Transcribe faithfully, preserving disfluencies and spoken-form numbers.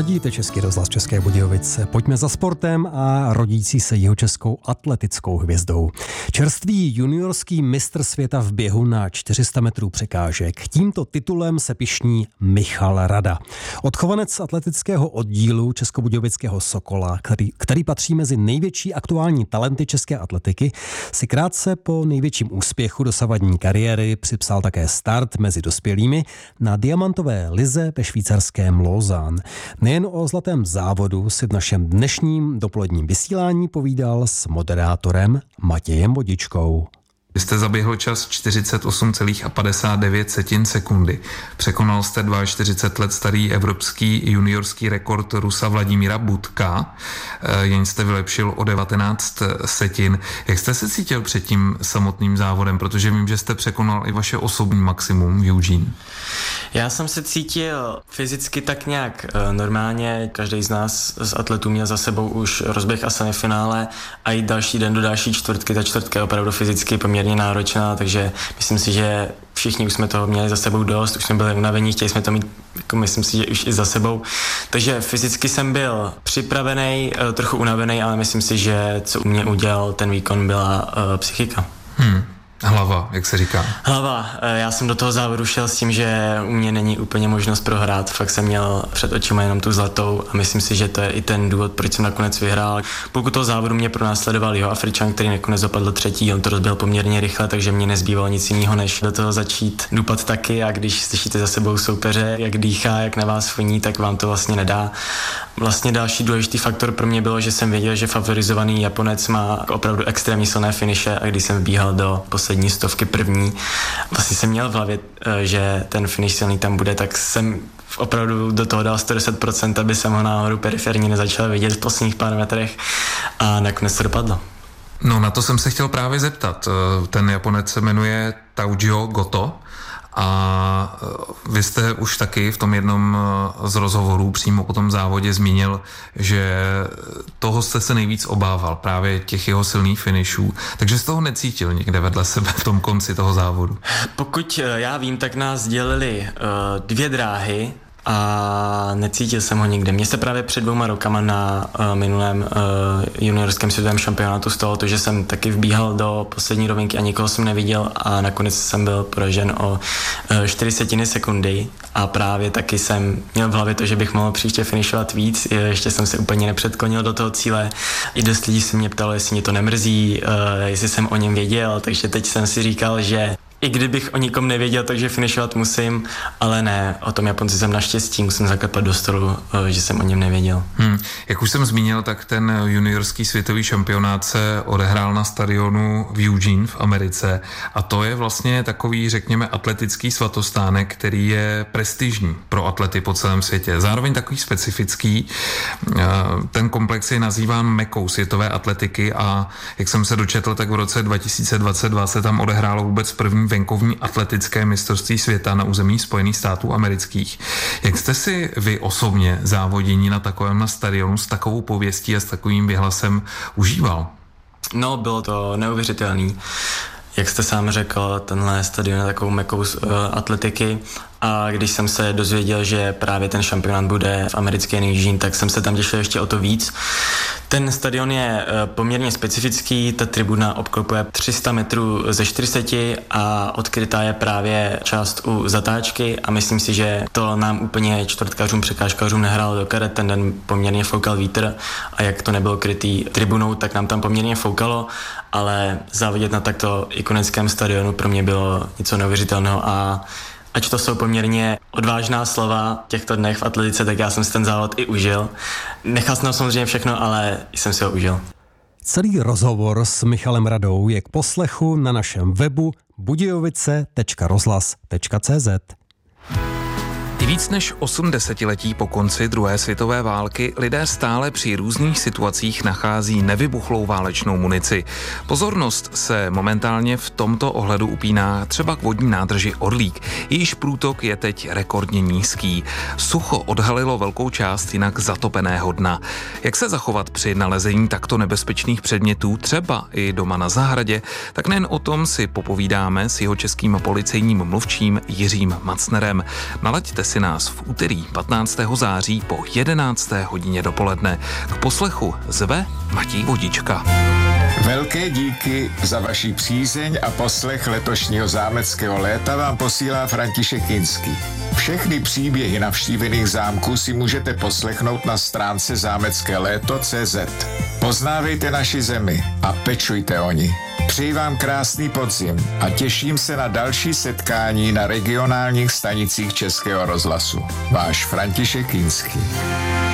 Ladíte Český rozhlas České Budějovice. Pojďme za sportem a rodící se jihočeskou atletickou hvězdou. Čerstvý juniorský mistr světa v běhu na čtyři sta metrů překážek. Tímto titulem se pyšní Michal Rada. Odchovanec atletického oddílu Českobudějovického Sokola, který, který patří mezi největší aktuální talenty české atletiky, si krátce po největším úspěchu dosavadní kariéry připsal také start mezi dospělými na diamantové lize ve švýcarském Lausanne. Nejen o zlatém závodu si v našem dnešním dopoledním vysílání povídal s moderátorem Matějem Vodičkou. Vy jste zaběhl čas čtyřicet osm celá padesát devět sekundy. Překonal jste čtyřicet dva let starý evropský juniorský rekord Rusa Vladimíra Budka, jenž jste vylepšil o devatenáct setin. Jak jste se cítil před tím samotným závodem? Protože vím, že jste překonal i vaše osobní maximum v Eugene. Já jsem se cítil fyzicky tak nějak normálně. Každý z nás z atletů měl za sebou už rozběh a semifinále a i další den do další čtvrtky. Ta čtvrtka je opravdu fyzicky poměrně náročná, takže myslím si, že všichni už jsme toho měli za sebou dost, už jsme byli unavení, chtěli jsme to mít, jako myslím si, že už i za sebou. Takže fyzicky jsem byl připravený, trochu unavený, ale myslím si, že co u mě udělal ten výkon byla uh, psychika. Hmm. Hlava, jak se říká. Hlava. Já jsem do toho závodu šel s tím, že u mě není úplně možnost prohrát. Fakt jsem měl před očima jenom tu zlatou a myslím si, že to je i ten důvod, proč jsem nakonec vyhrál. Pokud toho závodu mě pronásledoval jeho Afričan, který nakonec dopadl třetí, on to rozbil poměrně rychle, takže mě nezbývalo nic jiného, než do toho začít dupat taky, a když slyšíte za sebou soupeře, jak dýchá, jak na vás foní, tak vám to vlastně nedá. Vlastně další důležitý faktor pro mě bylo, že jsem věděl, že favorizovaný Japonec má opravdu extrémně silné finiše, a když jsem vbíhal do poslední stovky první, vlastně jsem měl v hlavě, že ten finish silný tam bude, tak jsem opravdu do toho dal sto deset procent, aby jsem ho náhodou periferně nezačal vidět v posledních pár metrech, a nakonec to dopadlo. No, na to jsem se chtěl právě zeptat. Ten Japonec se jmenuje Taujio Goto. A vy jste už taky v tom jednom z rozhovorů přímo po tom závodě zmínil, že toho jste se nejvíc obával, právě těch jeho silných finishů, takže z toho necítil někde vedle sebe v tom konci toho závodu. Pokud já vím, tak nás dělili uh, dvě dráhy a necítil jsem ho nikde. Mně se právě před dvouma rokama na uh, minulém uh, juniorském světovém šampionátu stalo to, že jsem taky vbíhal do poslední rovinky a nikoho jsem neviděl a nakonec jsem byl poražen o uh, čtyři setiny sekundy, a právě taky jsem měl v hlavě to, že bych mohl příště finišovat víc. Ještě jsem se úplně nepředklonil do toho cíle. I dost lidí se mě ptalo, jestli mě to nemrzí, uh, jestli jsem o něm věděl, takže teď jsem si říkal, že i kdybych o nikom nevěděl, takže finišovat musím, ale ne, o tom Japonci jsem naštěstí, musím zaklepat do stolu, že jsem o něm nevěděl. Hmm. Jak už jsem zmínil, tak ten juniorský světový šampionát se odehrál na stadionu v Eugene v Americe, a to je vlastně takový, řekněme, atletický svatostánek, který je prestižní pro atlety po celém světě. Zároveň takový specifický. Ten komplex je nazýván Mekou světové atletiky, a jak jsem se dočetl, tak v roce dva tisíce dvacet dva se tam odehrálo vůbec první venkovní atletické mistrovství světa na území Spojených států amerických. Jak jste si vy osobně závodění na takovém stadionu s takovou pověstí a s takovým vyhlasem užíval? No, bylo to neuvěřitelný. Jak jste sám řekl, tenhle stadion je takovou mekou uh, atletiky, a když jsem se dozvěděl, že právě ten šampionát bude v americké Eugene, tak jsem se tam těšil ještě o to víc. Ten stadion je uh, poměrně specifický, ta tribuna obklopuje tři sta metrů ze čtyři sta a odkrytá je právě část u zatáčky, a myslím si, že to nám úplně čtvrtkařům, překážkařům nehrálo do karet. Ten den poměrně foukal vítr, a jak to nebylo krytý tribunou, tak nám tam poměrně foukalo, ale závodit na takto ikonickém stadionu pro mě bylo něco neuvěřitelného, a ač to jsou poměrně odvážná slova těchto dnech v atletice, tak já jsem si ten závod i užil. Nechal jsem samozřejmě všechno, ale jsem si ho užil. Celý rozhovor s Michalem Radou je k poslechu na našem webu budějovice tečka rozhlas tečka cé zet. I víc než osm desetiletí po konci druhé světové války lidé stále při různých situacích nachází nevybuchlou válečnou munici. Pozornost se momentálně v tomto ohledu upíná třeba k vodní nádrži Orlík. Jejíž průtok je teď rekordně nízký. Sucho odhalilo velkou část jinak zatopeného dna. Jak se zachovat při nalezení takto nebezpečných předmětů, třeba i doma na zahradě, tak nejen o tom si popovídáme s jihočeským policejním mluvčím Jiřím Macnerem. Nalaďte si nás v úterý patnáctého září po jedenácté hodině dopoledne. K poslechu zve Matěj Vodička. Velké díky za vaši přízeň a poslech letošního zámeckého léta vám posílá František Kinský. Všechny příběhy navštívených zámků si můžete poslechnout na stránce zámecké léto tečka cé zet. Poznávejte naši zemi a pečujte o ní. Přeji vám krásný podzim a těším se na další setkání na regionálních stanicích Českého rozhlasu. Váš František Kinský.